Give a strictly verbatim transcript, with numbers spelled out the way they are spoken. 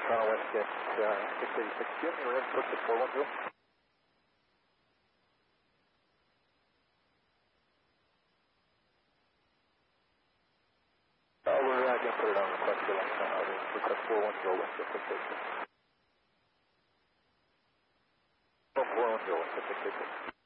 Toronto Westjet uh, six eighty-six, Jim, you're in for six four one zero. Uh, we're uh, going to put it on request for lunch now. Request four one zero Westjet six eighty-six. four one zero Westjet six eighty-six.